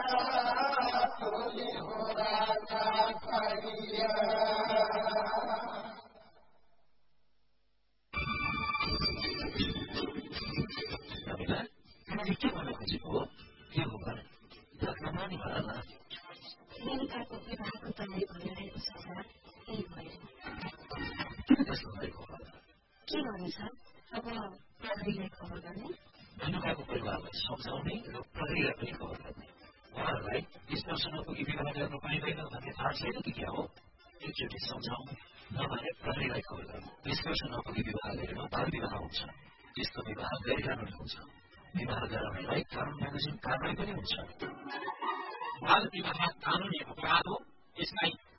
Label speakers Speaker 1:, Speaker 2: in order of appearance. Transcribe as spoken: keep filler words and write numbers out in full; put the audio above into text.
Speaker 1: टोली हो राजा खरिया
Speaker 2: के भन्न खोजेको हो के हो भने नमानी भन न
Speaker 3: मेलिकाको विवाहको तयारी भइरहेको छ सर त्यही भएर
Speaker 2: किन त्यस्तो भएको होला
Speaker 3: के गर्नु सर अब प्रहरीलाई खबर गर्ने
Speaker 2: मेनुकाको परिवारलाई सम्झाउने र प्रहरीलाई पनि खबर गर्ने उहाँहरूलाई यस वर्ष नपुगी विवाह गर्न पाइँदैन भन्ने थाहा छैन कि क्या हो एकचोटि सम्झाउँ नभने प्रहरीलाई खबर गर्नु यस वर्ष नपुगी विवाह गरेर बाल विवाह हुन्छ त्यस्तो विवाह गैर कानुनी हुन्छ विवाह गराउनेलाई कानुन बमोजिम कारवाही पनि हुन्छ
Speaker 4: बाल विवाह कानुनी अपराध हो यसलाई